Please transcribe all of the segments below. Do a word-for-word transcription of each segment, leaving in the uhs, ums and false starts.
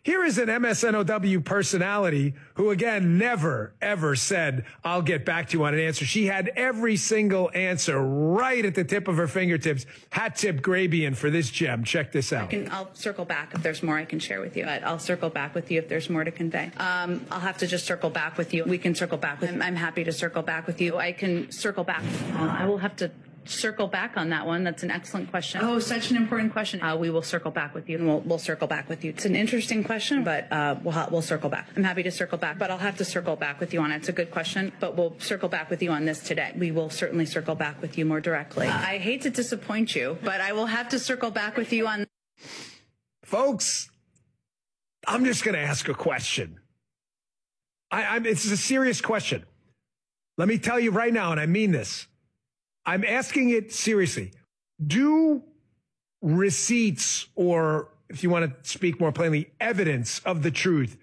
Here is an M S N O W personality who, again, never, ever said, I'll get back to you on an answer. She had every single answer right at the tip of her fingertips. Hat tip Grabian for this gem. Check this out. I can, I'll circle back if there's more I can share with you. But I'll circle back with you if there's more to convey. Um, I'll have to just circle back with you. We can circle back with you. I'm, I'm happy to circle back with you. I can circle back. Uh, I will have to circle back on that one. That's an excellent question. Oh, such an important question. Uh, we will circle back with you, and we'll, we'll circle back with you. It's an interesting question, but uh, we'll, ha- we'll circle back. I'm happy to circle back, but I'll have to circle back with you on it. It's a good question, but we'll circle back with you on this today. We will certainly circle back with you more directly. Uh, I hate to disappoint you, but I will have to circle back with you on... Folks, I'm just going to ask a question. I, I'm, it's a serious question. Let me tell you right now, and I mean this. I'm asking it seriously. Do receipts, or if you want to speak more plainly, evidence of the truth,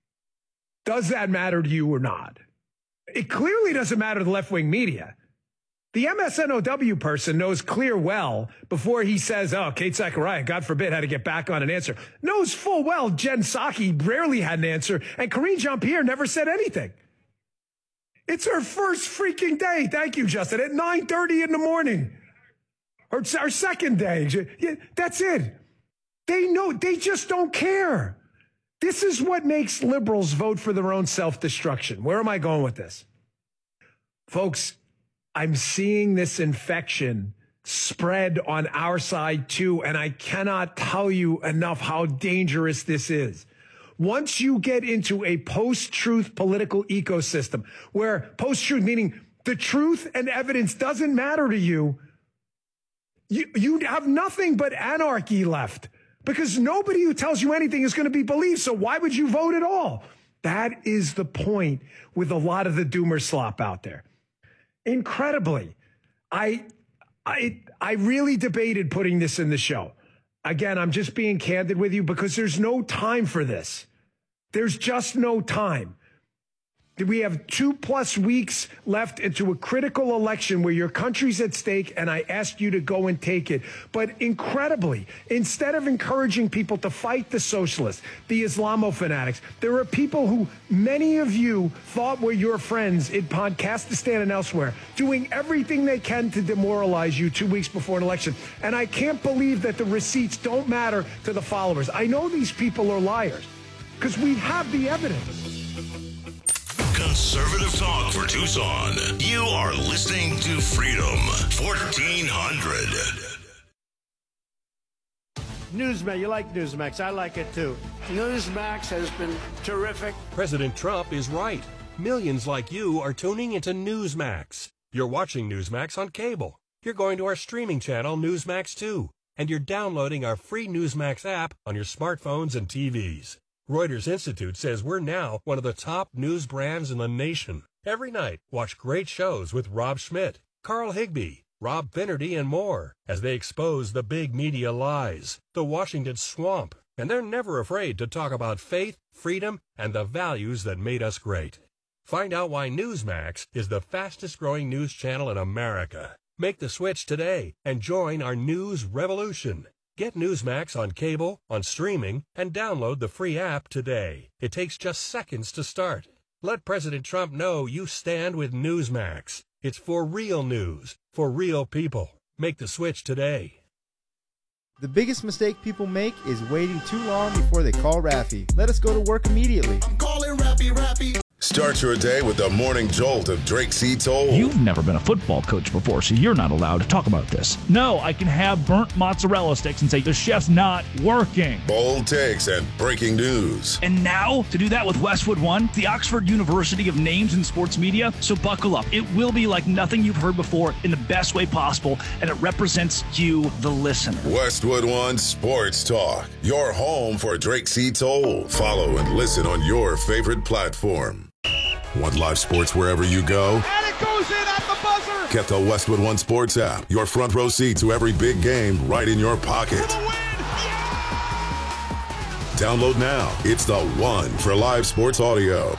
does that matter to you or not? It clearly doesn't matter to the left-wing media. The M S N O W person knows clear well before he says, oh, Kate Zachariah, God forbid, had to get back on an answer. Knows full well Jen Psaki rarely had an answer, and Karine Jean-Pierre never said anything. It's her first freaking day. Thank you, Justin. At nine thirty in the morning. Or it's our second day. Yeah, that's it. They know. They just don't care. This is what makes liberals vote for their own self-destruction. Where am I going with this? Folks, I'm seeing this infection spread on our side too, and I cannot tell you enough how dangerous this is. Once you get into a post-truth political ecosystem where post-truth, meaning the truth and evidence doesn't matter to you, you, you have nothing but anarchy left because nobody who tells you anything is going to be believed. So why would you vote at all? That is the point with a lot of the doomer slop out there. Incredibly, I, I, I really debated putting this in the show. Again, I'm just being candid with you because there's no time for this. There's just no time. We have two plus weeks left into a critical election where your country's at stake, and I ask you to go and take it. But incredibly, instead of encouraging people to fight the socialists, the Islamo-fanatics, there are people who many of you thought were your friends in Podcastistan and elsewhere, doing everything they can to demoralize you two weeks before an election. And I can't believe that the receipts don't matter to the followers. I know these people are liars because we have the evidence. Conservative talk for Tucson. You are listening to Freedom fourteen hundred. Newsmax, you like Newsmax. I like it too. Newsmax has been terrific. President Trump is right. Millions like you are tuning into Newsmax. You're watching Newsmax on cable. You're going to our streaming channel, Newsmax two. And you're downloading our free Newsmax app on your smartphones and T Vs. Reuters Institute says we're now one of the top news brands in the nation. Every night, watch great shows with Rob Schmidt, Carl Higbie, Rob Finnerty, and more as they expose the big media lies, the Washington swamp, and they're never afraid to talk about faith, freedom, and the values that made us great. Find out why Newsmax is the fastest-growing news channel in America. Make the switch today and join our news revolution. Get Newsmax on cable, on streaming, and download the free app today. It takes just seconds to start. Let President Trump know you stand with Newsmax. It's for real news, for real people. Make the switch today. The biggest mistake people make is waiting too long before they call Raffy. Let us go to work immediately. I'm calling Raffy, Raffy. Start your day with the morning jolt of Drake C. Toll. You've never been a football coach before, so you're not allowed to talk about this. No, I can have burnt mozzarella sticks and say the chef's not working. Bold takes and breaking news. And now, to do that with Westwood One, the Oxford University of Names in Sports Media. So buckle up. It will be like nothing you've heard before in the best way possible, and it represents you, the listener. Westwood One Sports Talk, your home for Drake C. Toll. Follow and listen on your favorite platform. Want live sports wherever you go? And it goes in at the buzzer! Get the Westwood One Sports app. Your front row seat to every big game right in your pocket. For the win! Yeah! Download now. It's the one for live sports audio.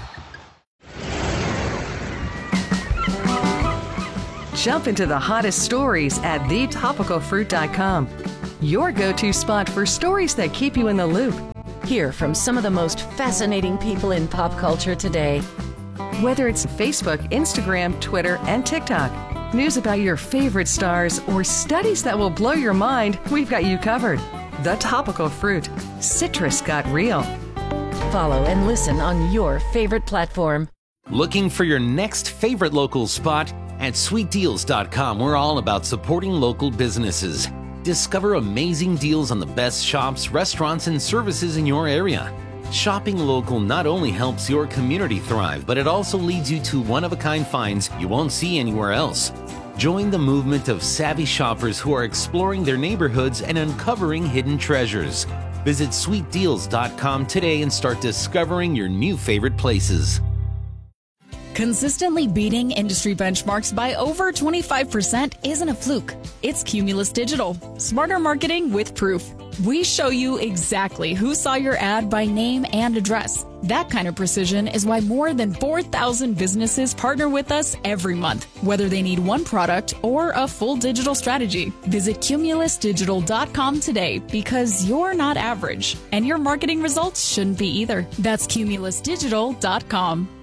Jump into the hottest stories at the topical fruit dot com. Your go-to spot for stories that keep you in the loop. hear from some of the most fascinating people in pop culture today. Whether it's Facebook, Instagram, Twitter, and TikTok, news about your favorite stars, or studies that will blow your mind, we've got you covered. The Topical Fruit. Citrus got real. Follow and listen on your favorite platform. Looking for your next favorite local spot? At sweet deals dot com, we're all about supporting local businesses. Discover amazing deals on the best shops, restaurants, and services in your area. Shopping local not only helps your community thrive, but it also leads you to one-of-a-kind finds you won't see anywhere else. Join the movement of savvy shoppers who are exploring their neighborhoods and uncovering hidden treasures. Visit sweet deals dot com today and start discovering your new favorite places. Consistently beating industry benchmarks by over twenty-five percent isn't a fluke. It's Cumulus Digital. Smarter marketing with proof. We show you exactly who saw your ad by name and address. That kind of precision is why more than four thousand businesses partner with us every month, whether they need one product or a full digital strategy. Visit Cumulus Digital dot com today, because you're not average, and your marketing results shouldn't be either. That's Cumulus Digital dot com.